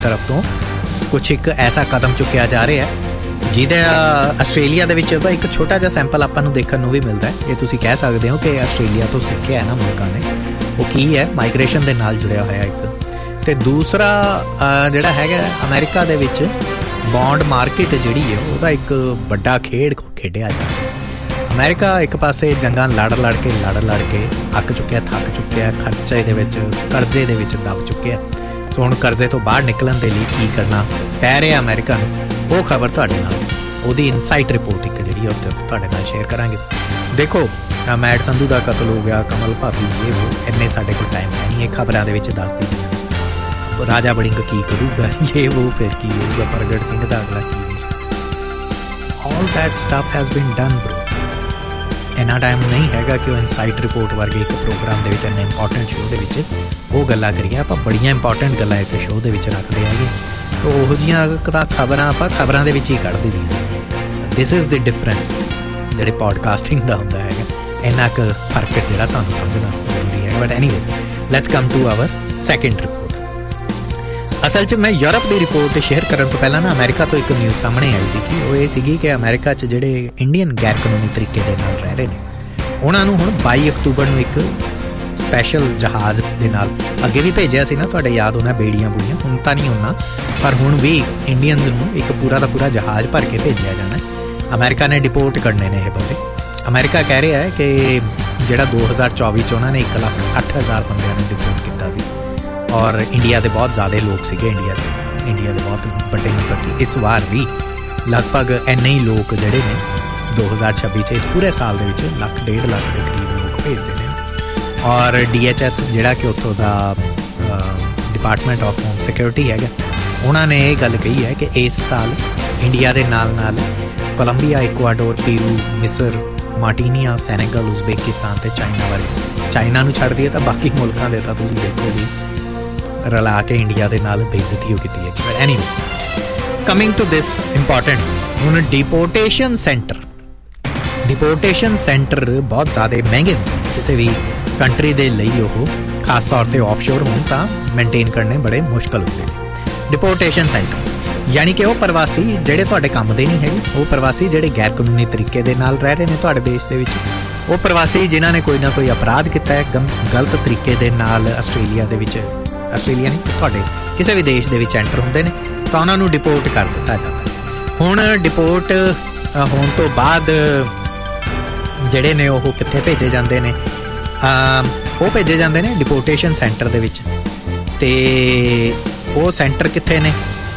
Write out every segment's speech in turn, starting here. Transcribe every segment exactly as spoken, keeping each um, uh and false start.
तरफ तो कुछ एक ऐसा कदम चुक्या जा रहा है ਜਿਹਦੇ ਆਸਟ੍ਰੇਲੀਆ ਦੇ ਵਿੱਚ ਇੱਕ ਛੋਟਾ ਜਿਹਾ ਸੈਂਪਲ ਆਪਾਂ ਨੂੰ ਦੇਖਣ ਨੂੰ ਵੀ ਮਿਲਦਾ ਹੈ। ਇਹ ਤੁਸੀਂ ਕਹਿ ਸਕਦੇ ਹੋ ਕਿ ਆਸਟ੍ਰੇਲੀਆ ਤੋਂ ਸਿੱਖਿਆ ਹੈ ਨਾ ਮੁਲਕਾਂ ਨੇ, ਉਹ ਕੀ ਹੈ, ਮਾਈਗ੍ਰੇਸ਼ਨ ਦੇ ਨਾਲ ਜੁੜਿਆ ਹੋਇਆ ਇੱਕ। ਅਤੇ ਦੂਸਰਾ ਜਿਹੜਾ ਹੈਗਾ ਅਮਰੀਕਾ ਦੇ ਵਿੱਚ ਬੌਂਡ ਮਾਰਕੀਟ ਜਿਹੜੀ ਹੈ ਉਹਦਾ ਇੱਕ ਵੱਡਾ ਖੇਡ ਖੇਡਿਆ ਜਾਂਦਾ। ਅਮਰੀਕਾ ਇੱਕ ਪਾਸੇ ਜੰਗਾਂ ਲੜ ਲੜ ਕੇ ਲੜ ਲੜ ਕੇ ਅੱਕ ਚੁੱਕਿਆ, ਥੱਕ ਚੁੱਕਿਆ, ਖਰਚੇ ਦੇ ਵਿੱਚ ਕਰਜ਼ੇ ਦੇ ਵਿੱਚ ਦਬ ਚੁੱਕਿਆ। ਸੋ ਹੁਣ ਕਰਜ਼ੇ ਤੋਂ ਬਾਹਰ ਨਿਕਲਣ ਦੇ ਲਈ ਕੀ ਕਰਨਾ ਪੈ ਰਿਹਾ ਅਮਰੀਕਾ ਨੂੰ, ਉਹ ਖਬਰ ਤੁਹਾਡੇ ਨਾਲ ਉਹਦੀ ਇਨਸਾਈਟ ਰਿਪੋਰਟ ਇੱਕ ਜਿਹੜੀ ਉਹ ਤੁਹਾਡੇ ਨਾਲ ਸ਼ੇਅਰ ਕਰਾਂਗੇ। ਦੇਖੋ, ਮੈਡ ਸੰਧੂ ਦਾ ਕਤਲ ਹੋ ਗਿਆ, ਕਮਲ ਭਾਬੀ, ਇਹ ਉਹ ਇੰਨੇ ਸਾਡੇ ਕੋਲ ਟਾਈਮ ਹੈ ਨਹੀਂ ਇਹ ਖਬਰਾਂ ਦੇ ਵਿੱਚ ਦੱਸਦੀ ਦੀਆਂ। ਰਾਜਾ ਵੜਿੰਗ ਕੀ ਕਰੂਗਾ, ਇਹ ਉਹ ਫਿਰ ਕੀ ਹੋਊਗਾ, ਪ੍ਰਗਟ ਸਿੰਘ ਦਾ ਅਗਲਾ ਕੀ। All that stuff has been done ਬਰੋ। ਇੰਨਾ ਟਾਈਮ ਨਹੀਂ ਹੈਗਾ ਕਿ ਉਹ ਇਨਸਾਈਟ ਰਿਪੋਰਟ ਵਰਗੇ ਇੱਕ ਪ੍ਰੋਗਰਾਮ ਦੇ ਵਿੱਚ ਇੰਨੇ ਇੰਪੋਰਟੈਂਟ ਸ਼ੋਅ ਦੇ ਵਿੱਚ ਉਹ ਗੱਲਾਂ ਕਰੀਏ। ਆਪਾਂ ਬੜੀਆਂ ਇੰਪੋਰਟੈਂਟ ਗੱਲਾਂ ਇਸ ਸ਼ੋਅ ਦੇ ਵਿੱਚ ਰੱਖਦੇ ਹੈਗੇ, ਤਾਂ ਉਹੋ ਜਿਹੀਆਂ ਤਾਂ ਖਬਰਾਂ ਆਪਾਂ ਖਬਰਾਂ ਦੇ ਵਿੱਚ ਹੀ ਕੱਢ ਦਿੰਦੀਆਂ। ਦਿਸ ਇਜ਼ ਦ ਡਿਫਰੈਂਸ ਜਿਹੜੇ ਪੋਡਕਾਸਟਿੰਗ ਦਾ ਹੁੰਦਾ ਹੈਗਾ। ਇੰਨਾ ਕੁ ਫਰਕ ਜਿਹੜਾ ਤੁਹਾਨੂੰ ਸਮਝਣਾ ਜ਼ਰੂਰੀ ਹੈ। But anyways let's come to our second report. ਅਸਲ 'ਚ ਮੈਂ ਯੂਰਪ ਦੀ ਰਿਪੋਰਟ ਸ਼ੇਅਰ ਕਰਨ ਤੋਂ ਪਹਿਲਾਂ ਨਾ ਅਮਰੀਕਾ ਤੋਂ ਇੱਕ ਨਿਊਜ਼ ਸਾਹਮਣੇ ਆਈ ਸੀ ਕਿ ਉਹ ਇਹ ਸੀਗੀ ਕਿ ਅਮਰੀਕਾ 'ਚ ਜਿਹੜੇ ਇੰਡੀਅਨ ਗੈਰ ਕਾਨੂੰਨੀ ਤਰੀਕੇ ਦੇ ਨਾਲ ਰਹਿ ਰਹੇ ਨੇ ਉਹਨਾਂ ਨੂੰ ਹੁਣ ਬਾਈ ਅਕਤੂਬਰ ਨੂੰ ਇੱਕ ਸਪੈਸ਼ਲ ਜਹਾਜ਼ ਦੇ ਨਾਲ ਅੱਗੇ ਵੀ ਭੇਜਿਆ ਸੀ ਨਾ, ਤੁਹਾਡੇ ਯਾਦ ਹੋਣਾ, ਬੇੜੀਆਂ ਬੂੜੀਆਂ, ਹੁਣ ਤਾਂ ਨਹੀਂ ਹੋਣਾ, ਪਰ ਹੁਣ ਵੀ ਇੰਡੀਅਨਸ ਨੂੰ ਇੱਕ ਪੂਰਾ ਦਾ ਪੂਰਾ ਜਹਾਜ਼ ਭਰ ਕੇ ਭੇਜਿਆ ਜਾਣਾ। ਅਮਰੀਕਾ ਨੇ ਡਿਪੋਰਟ ਕਰਨੇ ਨੇ ਇਹ ਬੰਦੇ। ਅਮਰੀਕਾ ਕਹਿ ਰਿਹਾ ਹੈ ਕਿ ਜਿਹੜਾ ਦੋ ਹਜ਼ਾਰ ਚੌਵੀ 'ਚ ਉਹਨਾਂ ਨੇ ਇੱਕ ਲੱਖ ਸੱਠ ਹਜ਼ਾਰ ਬੰਦਿਆਂ ਨੂੰ ਡਿਪੋਰਟ ਕੀਤਾ ਸੀ ਔਰ ਇੰਡੀਆ ਦੇ ਬਹੁਤ ਜ਼ਿਆਦਾ ਲੋਕ ਸੀਗੇ ਇੰਡੀਆ 'ਚ, ਇੰਡੀਆ ਦੇ ਬਹੁਤ ਵੱਡੇ ਨੰਬਰ ਸੀ। ਇਸ ਵਾਰ ਵੀ ਲਗਭਗ ਇੰਨੇ ਹੀ ਲੋਕ ਜਿਹੜੇ ਨੇ ਦੋ ਹਜ਼ਾਰ ਛੱਬੀ 'ਚ ਇਸ ਪੂਰੇ ਸਾਲ ਦੇ ਵਿੱਚ ਲੱਖ ਡੇਢ ਲੱਖ ਦੇ ਕਰੀਬ ਲੋਕ ਭੇਜਦੇ ਨੇ। ਔਰ ਡੀ ਐਚ ਐਸ ਜਿਹੜਾ ਕਿ ਉੱਥੋਂ ਦਾ ਡਿਪਾਰਟਮੈਂਟ ਆਫ ਹੋਮ ਸਿਕਿਉਰਿਟੀ ਹੈਗਾ, ਉਹਨਾਂ ਨੇ ਇਹ ਗੱਲ ਕਹੀ ਹੈ ਕਿ ਇਸ ਸਾਲ ਇੰਡੀਆ ਦੇ ਨਾਲ ਨਾਲ ਕੋਲੰਬੀਆ, ਇਕੁਆਡੋਰ, ਪੀਰੂ, ਮਿਸਰ, ਮਾਰਟੀਨੀਆ, ਸੈਨੇਗਲ, ਉਜ਼ਬੇਕਿਸਤਾਨ ਅਤੇ ਚਾਈਨਾ ਵਾਲੇ, ਚਾਈਨਾ ਨੂੰ ਛੱਡ ਦਈਏ ਤਾਂ ਬਾਕੀ ਮੁਲਕਾਂ ਦੇ ਤਾਂ ਤੁਸੀਂ ਦੇਖੋ ਵੀ ਰਲਾ ਕੇ ਇੰਡੀਆ ਦੇ ਨਾਲ ਬੇਇੱਜ਼ਤੀ ਹੋ ਕੀਤੀ ਹੈ। But anyway coming to this important, ਹੁਣ ਡਿਪੋਰਟੇਸ਼ਨ ਸੈਂਟਰ ਡਿਪੋਰਟੇਸ਼ਨ ਸੈਂਟਰ ਬਹੁਤ ਜ਼ਿਆਦਾ ਮਹਿੰਗੇ ਹੁੰਦੇ ਕਿਸੇ ਵੀ ਕੰਟਰੀ ਦੇ ਲਈ। ਉਹ ਖਾਸ ਤੌਰ 'ਤੇ ਆਫਸ਼ੋਰ ਹੋਣ ਤਾਂ ਮੇਨਟੇਨ ਕਰਨੇ ਬੜੇ ਮੁਸ਼ਕਲ ਹੁੰਦੇ ਨੇ। ਡਿਪੋਰਟੇਸ਼ਨ ਸੈਂਟਰ ਯਾਨੀ ਕਿ ਉਹ ਪ੍ਰਵਾਸੀ ਜਿਹੜੇ ਤੁਹਾਡੇ ਕੰਮ ਦੇ ਨਹੀਂ ਹੈਗੇ, ਉਹ ਪ੍ਰਵਾਸੀ ਜਿਹੜੇ ਗੈਰ ਕਾਨੂੰਨੀ ਤਰੀਕੇ ਦੇ ਨਾਲ ਰਹਿ ਰਹੇ ਨੇ ਤੁਹਾਡੇ ਦੇਸ਼ ਦੇ ਵਿੱਚ, ਉਹ ਪ੍ਰਵਾਸੀ ਜਿਨ੍ਹਾਂ ਨੇ ਕੋਈ ਨਾ ਕੋਈ ਅਪਰਾਧ ਕੀਤਾ ਹੈ ਗਲਤ ਤਰੀਕੇ ਦੇ ਨਾਲ ਆਸਟ੍ਰੇਲੀਆ ਦੇ ਵਿੱਚ, ਆਸਟ੍ਰੇਲੀਆ ਨਹੀਂ ਤੁਹਾਡੇ ਕਿਸੇ ਵੀ ਦੇਸ਼ ਦੇ ਵਿੱਚ ਐਂਟਰ ਹੁੰਦੇ ਨੇ, ਤਾਂ ਉਹਨਾਂ ਨੂੰ ਡਿਪੋਰਟ ਕਰ ਦਿੱਤਾ ਜਾਂਦਾ। ਹੁਣ ਡਿਪੋਰਟ ਹੋਣ ਤੋਂ ਬਾਅਦ ਜਿਹੜੇ ਨੇ ਉਹ ਕਿੱਥੇ ਭੇਜੇ ਜਾਂਦੇ ਨੇ? ਉਹ ਭੇਜੇ ਜਾਂਦੇ ਨੇ ਡਿਪੋਰਟੇਸ਼ਨ ਸੈਂਟਰ ਦੇ ਵਿੱਚ। ਅਤੇ ਉਹ ਸੈਂਟਰ ਕਿੱਥੇ ਨੇ?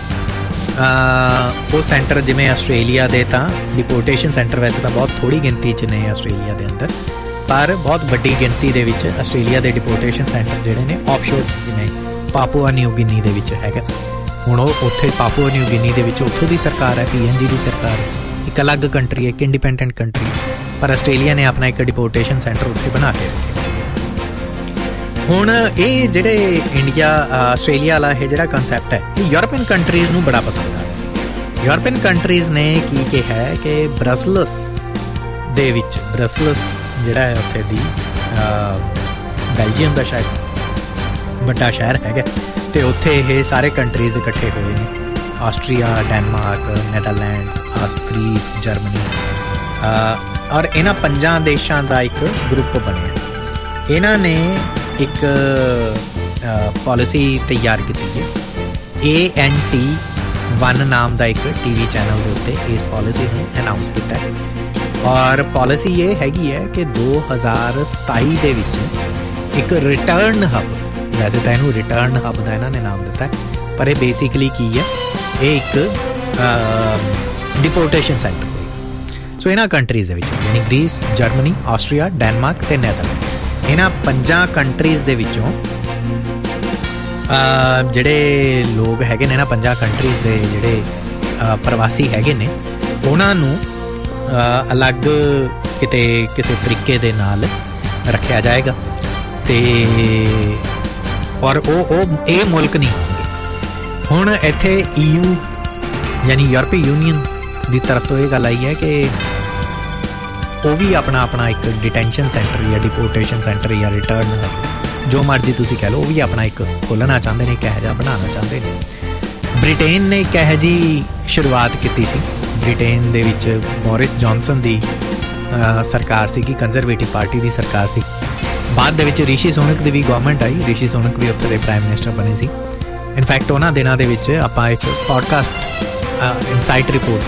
ਉਹ ਸੈਂਟਰ ਜਿਵੇਂ ਆਸਟ੍ਰੇਲੀਆ ਦੇ ਤਾਂ ਡਿਪੋਰਟੇਸ਼ਨ ਸੈਂਟਰ ਵੈਸੇ ਤਾਂ ਬਹੁਤ ਥੋੜ੍ਹੀ ਗਿਣਤੀ 'ਚ ਨੇ ਆਸਟ੍ਰੇਲੀਆ ਦੇ ਅੰਦਰ, ਪਰ ਬਹੁਤ ਵੱਡੀ ਗਿਣਤੀ ਦੇ ਵਿੱਚ ਆਸਟ੍ਰੇਲੀਆ ਦੇ ਡਿਪੋਰਟੇਸ਼ਨ ਸੈਂਟਰ ਜਿਹੜੇ ਨੇ ਆਫਸ਼ੋਰ, ਜਿਵੇਂ ਪਾਪੂਆ ਨਿਊ ਗਿਨੀ ਦੇ ਵਿੱਚ ਹੈਗਾ। ਹੁਣ ਉਹ ਉੱਥੇ ਪਾਪੂਆ ਨਿਊ ਗਿਨੀ ਦੇ ਵਿੱਚ ਉੱਥੋਂ ਦੀ ਸਰਕਾਰ ਹੈ, ਪੀ ਐਨ ਜੀ ਦੀ ਸਰਕਾਰ, ਇੱਕ ਅਲੱਗ ਕੰਟਰੀ ਹੈ, ਇੱਕ ਇੰਡੀਪੈਂਡੈਂਟ ਕੰਟਰੀ, ਪਰ ਆਸਟ੍ਰੇਲੀਆ ਨੇ ਆਪਣਾ ਇੱਕ ਡਿਪੋਰਟੇਸ਼ਨ ਸੈਂਟਰ ਉੱਥੇ ਬਣਾ ਕੇ ਰੱਖਿਆ। ਹੁਣ ਇਹ ਜਿਹੜੇ ਇੰਡੀਆ ਆਸਟ੍ਰੇਲੀਆ ਵਾਲਾ ਇਹ ਜਿਹੜਾ ਕਨਸੈਪਟ ਹੈ, ਇਹ ਯੂਰਪੀਅਨ ਕੰਟਰੀਜ਼ ਨੂੰ ਬੜਾ ਪਸੰਦ ਆ। ਯੂਰਪੀਅਨ ਕੰਟਰੀਜ਼ ਨੇ ਕੀ ਕਿਹਾ ਹੈ ਕਿ ਬਰਸਲਸ ਦੇ ਵਿੱਚ, ਬਰਸਲਸ ਜਿਹੜਾ ਹੈ ਉੱਥੇ ਦੀ ਬੈਲਜੀਅਮ ਦਾ ਸ਼ਾਇਦ ਵੱਡਾ ਸ਼ਹਿਰ ਹੈਗਾ, ਅਤੇ ਉੱਥੇ ਇਹ ਸਾਰੇ ਕੰਟਰੀਜ਼ ਇਕੱਠੇ ਹੋਏ ਨੇ, ਆਸਟਰੀਆ, ਡੈਨਮਾਰਕ, ਨੈਦਰਲੈਂਡਸ, ਗ੍ਰੀਸ, ਜਰਮਨੀ, ਔਰ ਇਹਨਾਂ ਪੰਜਾਂ ਦੇਸ਼ਾਂ ਦਾ ਇੱਕ ਗਰੁੱਪ ਬਣਿਆ। ਇਹਨਾਂ ਨੇ ਇੱਕ ਪਾਲਿਸੀ ਤਿਆਰ ਕੀਤੀ ਹੈ, ਏ ਐਨ ਟੀ ਵਨ ਨਾਮ ਦਾ ਇੱਕ ਟੀ ਵੀ ਚੈਨਲ ਦੇ ਉੱਤੇ ਇਸ ਪਾਲਿਸੀ ਨੂੰ ਅਨਾਊਂਸ ਕੀਤਾ ਹੈ। ਔਰ ਪਾਲਿਸੀ ਇਹ ਹੈਗੀ ਹੈ ਕਿ ਦੋ ਹਜ਼ਾਰ ਸਤਾਈ ਦੇ ਵਿੱਚ ਇੱਕ ਰਿਟਰਨ ਹੱਬ, ਵੈਸੇ ਤਾਂ ਇਹਨੂੰ ਰਿਟਰਨ ਹੱਬ ਦਾ ਇਹਨਾਂ ਨੇ ਨਾਮ ਦਿੱਤਾ, ਪਰ ਇਹ ਬੇਸਿਕਲੀ ਕੀ ਹੈ, ਇਹ ਇੱਕ ਡਿਪੋਰਟੇਸ਼ਨ ਸੈਂਟਰ ਹੋਏਗਾ। ਸੋ ਇਹਨਾਂ ਕੰਟਰੀਜ਼ ਦੇ ਵਿੱਚ ਯਾਨੀ ਗ੍ਰੀਸ, ਜਰਮਨੀ, ਆਸਟਰੀਆ, ਡੈਨਮਾਰਕ ਅਤੇ ਨੈਦਰਲੈਂਡ, ਇਹਨਾਂ ਪੰਜਾਂ ਕੰਟਰੀਜ਼ ਦੇ ਵਿੱਚੋਂ ਜਿਹੜੇ ਲੋਕ ਹੈਗੇ ਨੇ, ਇਹਨਾਂ ਪੰਜਾਂ ਕੰਟਰੀਜ਼ ਦੇ ਜਿਹੜੇ ਪ੍ਰਵਾਸੀ ਹੈਗੇ ਨੇ, ਉਹਨਾਂ ਨੂੰ ਅਲੱਗ ਕਿਤੇ ਕਿਸੇ ਤਰੀਕੇ ਦੇ ਨਾਲ ਰੱਖਿਆ ਜਾਏਗਾ। ਅਤੇ ਔਰ ਉਹ ਉਹ ਇਹ ਮੁਲਕ ਨਹੀਂ ਹੋਣਗੇ। ਹੁਣ ਇੱਥੇ ਈ ਯੂ ਯਾਨੀ ਯੂਰਪੀ ਯੂਨੀਅਨ ਦੀ ਤਰਫ ਤੋਂ ਇਹ ਗੱਲ ਆਈ ਹੈ ਕਿ ਉਹ ਵੀ ਆਪਣਾ ਆਪਣਾ ਇੱਕ ਡਿਟੈਂਸ਼ਨ ਸੈਂਟਰ ਜਾਂ ਡਿਪੋਰਟੇਸ਼ਨ ਸੈਂਟਰ ਜਾਂ ਰਿਟਰਨ ਜੋ ਮਰਜ਼ੀ ਤੁਸੀਂ ਕਹਿ ਲਓ, ਉਹ ਵੀ ਆਪਣਾ ਇੱਕ ਖੋਲ੍ਹਣਾ ਚਾਹੁੰਦੇ ਨੇ, ਇੱਕ ਇਹੋ ਜਿਹਾ ਬਣਾਉਣਾ ਚਾਹੁੰਦੇ ਨੇ। ਬ੍ਰਿਟੇਨ ਨੇ ਇੱਕ ਇਹੋ ਜਿਹੀ ਸ਼ੁਰੂਆਤ ਕੀਤੀ ਸੀ। ਬ੍ਰਿਟੇਨ ਦੇ ਵਿੱਚ ਬੋਰਿਸ ਜੌਨਸਨ ਦੀ ਸਰਕਾਰ ਸੀਗੀ, ਕੰਜ਼ਰਵੇਟਿਵ ਪਾਰਟੀ ਦੀ ਸਰਕਾਰ ਸੀ। ਬਾਅਦ ਦੇ ਵਿੱਚ ਰਿਸ਼ੀ ਸੁਨਕ ਦੀ ਵੀ ਗਵਰਨਮੈਂਟ ਆਈ, ਰਿਸ਼ੀ ਸੁਨਕ ਵੀ ਉੱਥੇ ਦੇ ਪ੍ਰਾਈਮ ਮਿਨਿਸਟਰ ਬਣੇ ਸੀ। ਇਨਫੈਕਟ ਉਹਨਾਂ ਦਿਨਾਂ ਦੇ ਵਿੱਚ ਆਪਾਂ ਇੱਕ ਪੋਡਕਾਸਟ ਇਨਸਾਈਟ ਰਿਪੋਰਟ